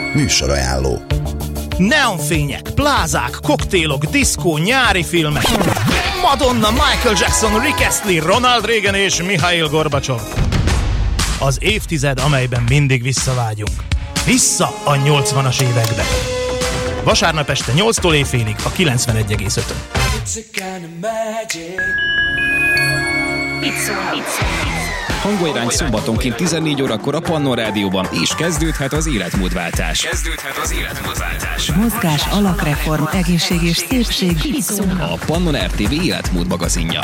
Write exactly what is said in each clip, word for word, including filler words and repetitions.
Műsorajánló. Neonfények, plázák, koktélok, diszkó, nyári filmek. Madonna, Michael Jackson, Rick Astley, Ronald Reagan és Mihail Gorbacsov. Az évtized, amelyben mindig visszavágyunk. Vissza a nyolcvanas évekbe. Vasárnap este nyolctól éjfélig a kilencvenegy egész ötön. Hangóirány szombatonként tizennégy órakor a Pannon Rádióban, és kezdődhet az életmódváltás. Kezdődhet az életmódváltás. Mozgás, alakreform, egészség és szépség. A Pannon er té vé életmód magazinja.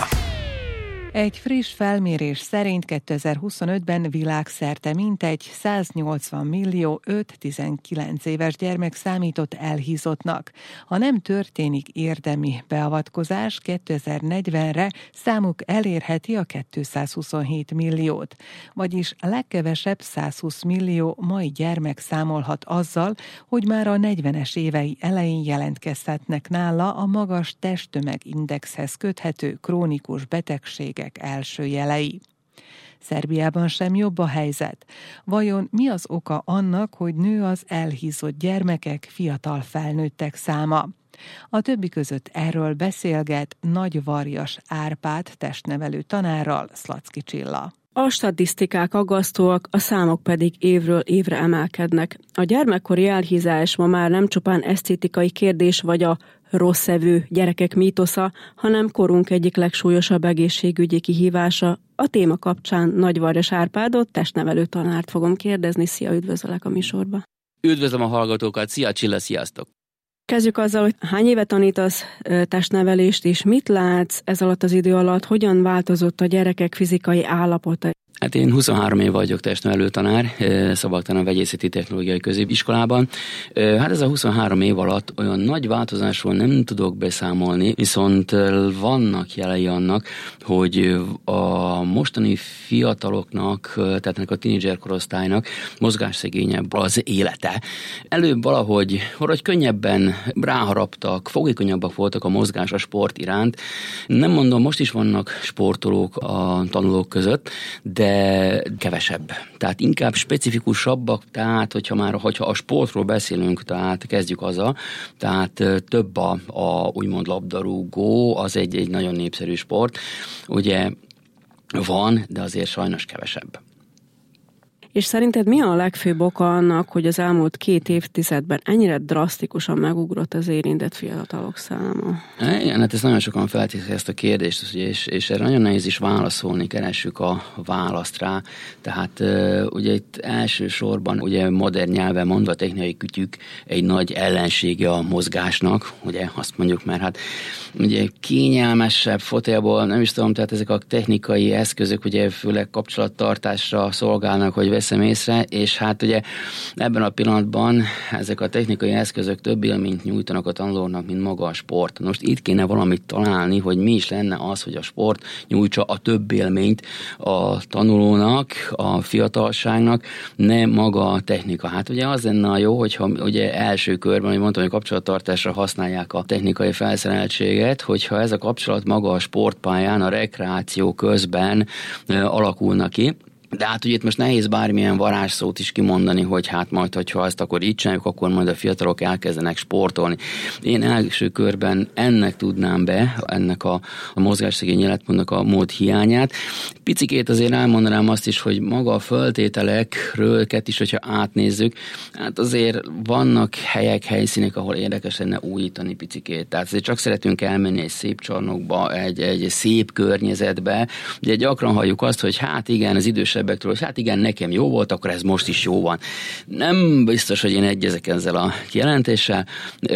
Egy friss felmérés szerint kétezer-huszonötben világszerte mintegy száznyolcvan millió öt-tizenkilenc éves gyermek számított elhízottnak. Ha nem történik érdemi beavatkozás, kétezer-negyvenre számuk elérheti a kétszázhuszonhét milliót. Vagyis legkevesebb százhúsz millió mai gyermek számolhat azzal, hogy már a negyvenes évei elején jelentkezhetnek nála a magas testtömegindexhez köthető krónikus betegségek első jelei. Szerbiában sem jobb a helyzet. Vajon mi az oka annak, hogy nő az elhízott gyermekek, fiatal felnőttek száma? A többi között erről beszélget Nagy Varjas Árpád testnevelő tanárral, Szlacki Csilla. A statisztikák aggasztóak, a számok pedig évről évre emelkednek. A gyermekkori elhízás ma már nem csupán esztétikai kérdés vagy a rosszevő gyerekek mítosza, hanem korunk egyik legsúlyosabb egészségügyi kihívása. A téma kapcsán Nagy Varjas Árpádot, testnevelő tanárt fogom kérdezni. Szia, üdvözöllek a műsorba. Üdvözlöm a hallgatókat, szia Csilla, sziasztok! Kezdjük azzal, hogy hány éve tanítasz testnevelést, és mit látsz ez alatt az idő alatt, hogyan változott a gyerekek fizikai állapota? Hát én huszonhárom év vagyok testnevelő tanár, Szabadkán Vegyészeti Technológiai Középiskolában. Hát ez a huszonhárom év alatt olyan nagy változásról nem tudok beszámolni, viszont vannak jelei annak, hogy a mostani fiataloknak, tehát a tínédzser korosztálynak mozgásszegényebb az élete. Előbb valahogy, valahogy könnyebben ráharaptak, fogékonyabbak voltak a mozgás, a sport iránt. Nem mondom, most is vannak sportolók a tanulók között, de kevesebb. Tehát inkább specifikusabbak, tehát hogyha már hogyha a sportról beszélünk, tehát kezdjük azzal, tehát több a, a úgymond labdarúgó, az egy, egy nagyon népszerű sport. Ugye van, de azért sajnos kevesebb. És szerinted mi a legfőbb oka annak, hogy az elmúlt két évtizedben ennyire drasztikusan megugrott az érintett fiatalok száma? Igen, hát ezt nagyon sokan feltételezik ezt a kérdést, és, és erre nagyon nehéz is válaszolni, keressük a választ rá. Tehát ugye itt elsősorban ugye modern nyelven mondva technikai kütyük egy nagy ellensége a mozgásnak, ugye azt mondjuk, mert hát ugye kényelmesebb fotelból, nem is tudom, tehát ezek a technikai eszközök ugye főleg kapcsolattartásra szolgálnak, hogy veszem észre, és hát ugye ebben a pillanatban ezek a technikai eszközök több élményt nyújtanak a tanulóknak, mint maga a sport. Most itt kéne valamit találni, hogy mi is lenne az, hogy a sport nyújtsa a több élményt a tanulónak, a fiatalságnak, ne maga a technika. Hát ugye az lenne a jó, hogyha ugye első körben, hogy mondtam, hogy kapcsolattartásra használják a technikai felszereltséget, hogyha ez a kapcsolat maga a sportpályán, a rekreáció közben alakulna ki. De hát ugye itt most nehéz bármilyen varázsszót is kimondani, hogy hát majd, hogyha ezt akkor így csináljuk, akkor majd a fiatalok elkezdenek sportolni. Én első körben ennek tudnám be, ennek a, a mozgásszegény életmódnak a mód hiányát. Picikét azért elmondanám azt is, hogy maga a föltételekről is, hogyha átnézzük, hát azért vannak helyek, helyszínek, ahol érdekes lenne újítani picikét. Tehát azért csak szeretünk elmenni egy szép csarnokba, egy, egy szép környezetbe. Ugye gyakran halljuk azt, hogy hát igen, az idősebb hogy hát igen, nekem jó volt, akkor ez most is jó van. Nem biztos, hogy én egyezek ezzel a kijelentéssel.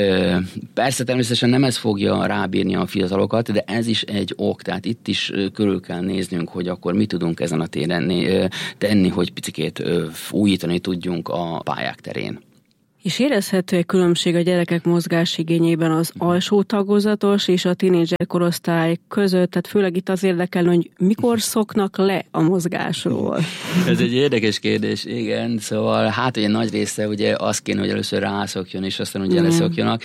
Persze természetesen nem ez fogja rábírni a fiatalokat, de ez is egy ok, tehát itt is körül kell néznünk, hogy akkor mit tudunk ezen a téren tenni, hogy picikét újítani tudjunk a pályák terén. És érezhető egy különbség a gyerekek mozgásigényében az alsó tagozatos és a tínédzser korosztály között, tehát főleg itt az érdekelne, hogy mikor szoknak le a mozgásról? Ez egy érdekes kérdés, igen, szóval hát ugye nagy része ugye az kéne, hogy először rászokjon, és aztán ugye mm. leszokjanak.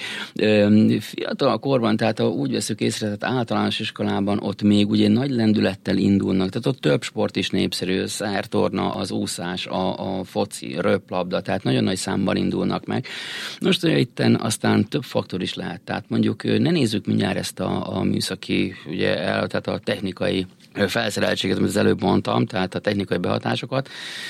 Fiatal korban, tehát ha úgy veszük észre, tehát általános iskolában ott még ugye nagy lendülettel indulnak, tehát ott több sport is népszerű, szertorna, az úszás, a, a foci, röplabda, tehát nagyon nagy számban indulnak meg. Most ugye itten aztán több faktor is lehet. Tehát mondjuk ne nézzük mindjárt ezt a, a műszaki, ugye, tehát a technikai felszereltséget, amit az előbb mondtam, tehát a technikai behatásokat.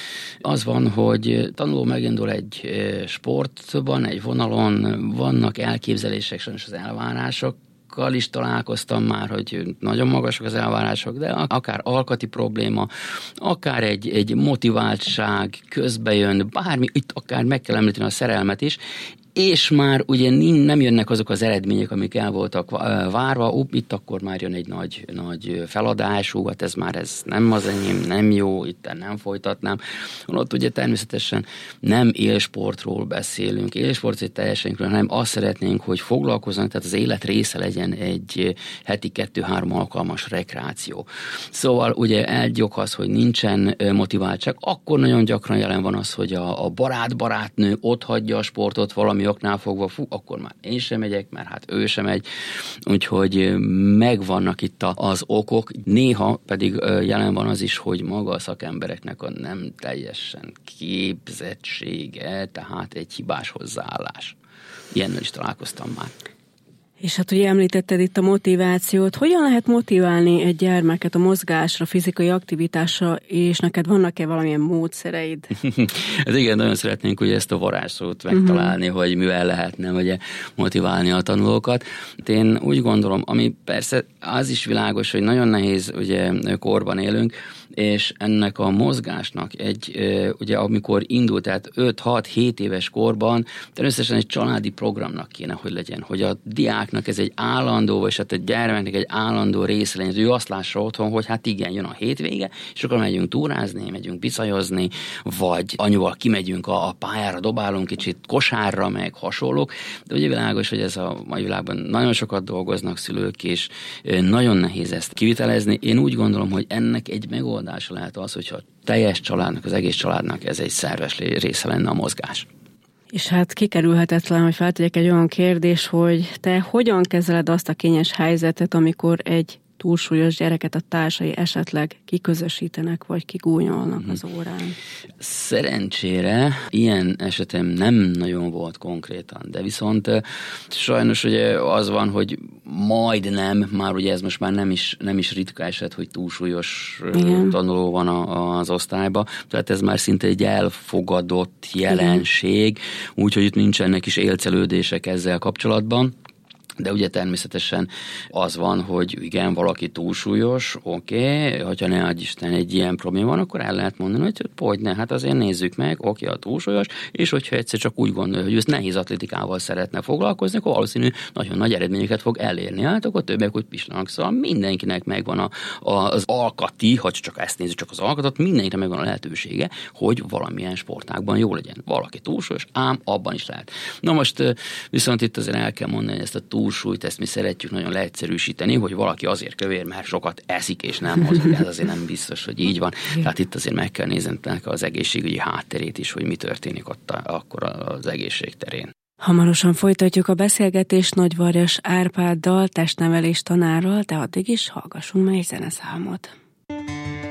Az van, hogy tanuló megindul egy sportban, egy vonalon, vannak elképzelések, sajnos az elvárások, is találkoztam már, hogy nagyon magasak az elvárások, de akár alkati probléma, akár egy, egy motiváltság közbejön, bármi, itt akár meg kell említeni a szerelmet is, és már ugye nem jönnek azok az eredmények, amik el voltak várva, upp, itt akkor már jön egy nagy, nagy feladású, hát ez már ez nem az enyém, nem jó, itt nem folytatnám. Ott ugye természetesen nem élsportról beszélünk, élsport egy teljesen, hanem azt szeretnénk, hogy foglalkozzanak, tehát az élet része legyen egy heti kettő-három alkalmas rekreáció. Szóval ugye elgyok az, hogy nincsen motiváltság, akkor nagyon gyakran jelen van az, hogy a, a barát-barátnő ott hagyja a sportot valami oknál fogva, fú, akkor már én sem megyek, mert hát ő sem megy, úgyhogy megvannak itt az okok, néha pedig jelen van az is, hogy maga a szakembereknek a nem teljesen képzettsége, tehát egy hibás hozzáállás. Ilyennel is találkoztam már. És hát ugye említetted itt a motivációt. Hogyan lehet motiválni egy gyermeket a mozgásra, fizikai aktivitásra, és neked vannak-e valamilyen módszereid? Hát igen, nagyon szeretnénk ugye ezt a varázsszót megtalálni, uh-huh. hogy mivel lehetne ugye motiválni a tanulókat. Én úgy gondolom, ami persze az is világos, hogy nagyon nehéz ugye korban élünk, és ennek a mozgásnak egy, ugye amikor indult, tehát öt-hat-hét éves korban természetesen egy családi programnak kéne, hogy legyen, hogy a diáknak ez egy állandó, vagy hát a gyermeknek egy állandó része legyen, hogy ő azt lássa otthon, hogy hát igen, jön a hétvége, és akkor megyünk túrázni, megyünk bicajozni, vagy anyuval kimegyünk a, a pályára, dobálunk kicsit kosárra, meg hasonlók, de ugye világos, hogy ez a mai világban nagyon sokat dolgoznak szülők, és nagyon nehéz ezt kivitelezni. Én úgy gondolom, hogy ennek egy megoldása lehet az, hogyha a teljes családnak, az egész családnak ez egy szerves része lenne a mozgás. És hát kikerülhetetlen, hogy feltegyek egy olyan kérdés, hogy te hogyan kezeled azt a kényes helyzetet, amikor egy túlsúlyos gyereket a társai esetleg kiközösítenek, vagy kigúnyolnak az órán? Szerencsére ilyen esetem nem nagyon volt konkrétan, de viszont sajnos ugye az van, hogy majdnem, már ugye ez most már nem is, nem is ritka eset, hogy túlsúlyos Igen. tanuló van a, az osztályba, tehát ez már szinte egy elfogadott jelenség, úgyhogy itt nincsenek is élcelődések ezzel kapcsolatban. De ugye természetesen az van, hogy igen, valaki túlsúlyos, oké, okay, hogyha ne adj Isten egy ilyen probléma van, akkor el lehet mondani, hogy hogy ne, hát azért nézzük meg, oké, okay, a túlsúlyos, és hogyha egyszer csak úgy gondolja, hogy ő nehéz atlétikával szeretne foglalkozni, akkor valószínű nagyon nagy eredményeket fog elérni. Hát akkor többek úgy pislanak, szóval mindenkinek megvan a, a, az alkati, ha csak ezt nézzük, csak az alkatot, mindenkinek megvan a lehetősége, hogy valamilyen sportágban jó legyen. Valaki túlsúlyos, ám abban is lehet. Na most viszont itt azért el kell mondani, hogy ezt a túlsúlyt, ezt mi szeretjük nagyon leegyszerűsíteni, hogy valaki azért kövér, mert sokat eszik és nem mozog. Ez azért nem biztos, hogy így van. Tehát itt azért meg kell nézni az egészségügyi hátterét is, hogy mi történik ott a, akkor az egészség terén. Hamarosan folytatjuk a beszélgetést Nagyvarjas Árpáddal, testnevelés tanárral, de addig is hallgassunk meg egy zeneszámot.